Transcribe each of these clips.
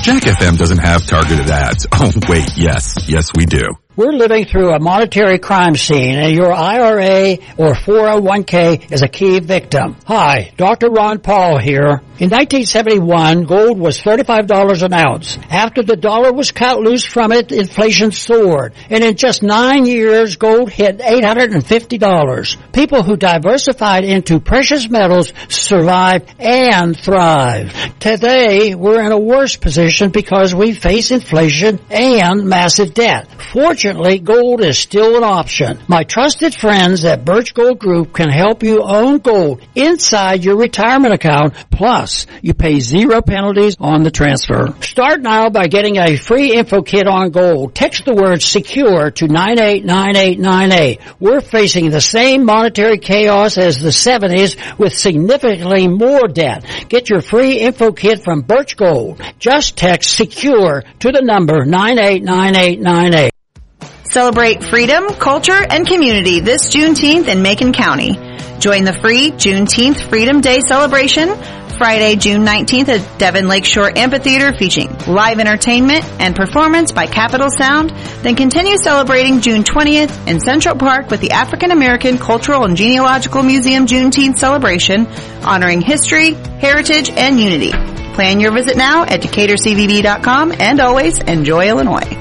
Jack FM doesn't have targeted ads. Oh, wait, yes, we do. We're living through a monetary crime scene, and your IRA or 401k is a key victim. Hi, Dr. Ron Paul here. In 1971, gold was $35 an ounce. After the dollar was cut loose from it, inflation soared. And in just 9 years, gold hit $850. People who diversified into precious metals survived and thrived. Today, we're in a worse position because we face inflation and massive debt. Fortunately, gold is still an option. My trusted friends at Birch Gold Group can help you own gold inside your retirement account. Plus, you pay 0 penalties on the transfer. Start now by getting a free info kit on gold. Text the word SECURE to 989898. We're facing the same monetary chaos as the 70s with significantly more debt. Get your free info kit from Birch Gold. Just text SECURE to the number 989898. Celebrate freedom, culture, and community this Juneteenth in Macon County. Join the free Juneteenth Freedom Day celebration Friday, June 19th at Devon Lakeshore Amphitheater, featuring live entertainment and performance by Capitol Sound. Then continue celebrating June 20th in Central Park with the African American Cultural and Genealogical Museum Juneteenth celebration, honoring history, heritage, and unity. Plan your visit now at DecaturCVB.com, and always enjoy Illinois.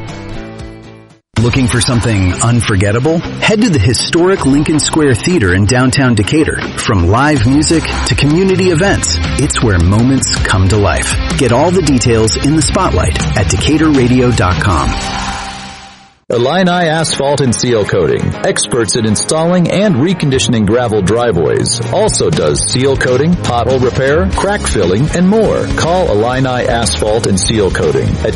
Looking for something unforgettable? Head to the historic Lincoln Square Theater in downtown Decatur. From live music to community events, it's where moments come to life. Get all the details in the spotlight at DecaturRadio.com. Illini Asphalt and Seal Coating, experts at installing and reconditioning gravel driveways, also does seal coating, pothole repair, crack filling, and more. Call Illini Asphalt and Seal Coating at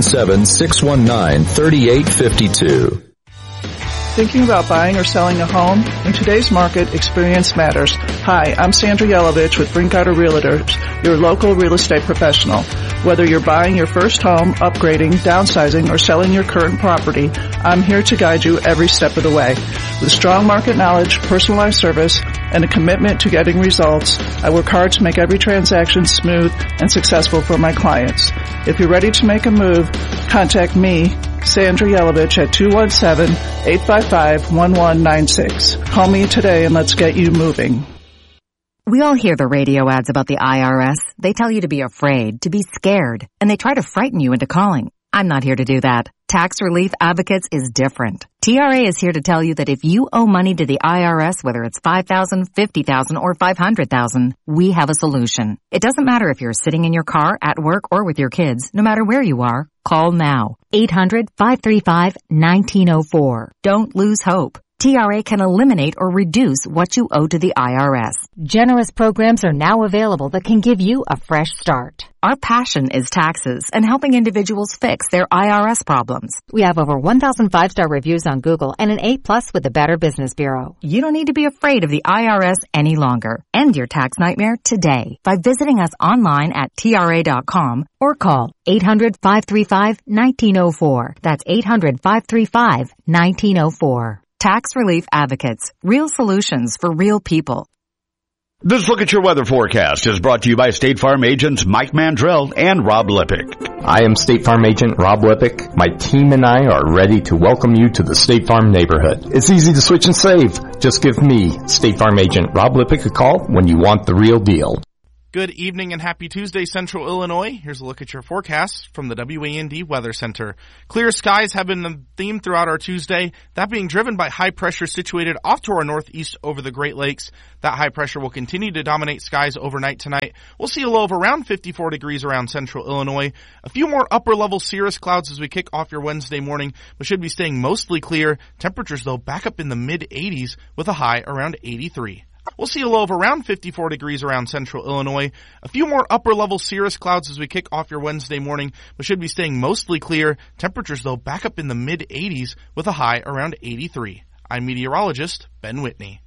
217-619-3852. Thinking about buying or selling a home? In today's market, experience matters. Hi, I'm Sandra Yelovich with Brinkarter Realtors, your local real estate professional. Whether you're buying your first home, upgrading, downsizing, or selling your current property, I'm here to guide you every step of the way. With strong market knowledge, personalized service, and a commitment to getting results, I work hard to make every transaction smooth and successful for my clients. If you're ready to make a move, contact me, Sandra Yelovich, at 217-855-1196. Call me today and let's get you moving. We all hear the radio ads about the IRS. They tell you to be afraid, to be scared, and they try to frighten you into calling. I'm not here to do that. Tax Relief Advocates is different. TRA is here to tell you that if you owe money to the IRS, whether it's $5,000, $50,000, or $500,000, we have a solution. It doesn't matter if you're sitting in your car, at work, or with your kids. No matter where you are, call now. 800-535-1904. Don't lose hope. TRA can eliminate or reduce what you owe to the IRS. Generous programs are now available that can give you a fresh start. Our passion is taxes and helping individuals fix their IRS problems. We have over 1,000 5-star reviews on Google and an A+ with the Better Business Bureau. You don't need to be afraid of the IRS any longer. End your tax nightmare today by visiting us online at TRA.com or call 800-535-1904. That's 800-535-1904. Tax Relief Advocates. Real solutions for real people. This Look at Your Weather Forecast is brought to you by State Farm agents Mike Mandrell and Rob Lippick. I am State Farm agent Rob Lippick. My team and I are ready to welcome you to the State Farm neighborhood. It's easy to switch and save. Just give me, State Farm agent Rob Lippick, a call when you want the real deal. Good evening and happy Tuesday, Central Illinois. Here's a look at your forecast from the WAND Weather Center. Clear skies have been the theme throughout our Tuesday, that being driven by high pressure situated off to our northeast over the Great Lakes. That high pressure will continue to dominate skies overnight tonight. We'll see a low of around 54 degrees around Central Illinois. A few more upper-level cirrus clouds as we kick off your Wednesday morning, but should be staying mostly clear. Temperatures, though, back up in the mid-80s with a high around 83. We'll see a low of around 54 degrees around Central Illinois. A few more upper-level cirrus clouds as we kick off your Wednesday morning, but should be staying mostly clear. Temperatures, though, back up in the mid-80s with a high around 83. I'm meteorologist Ben Whitney.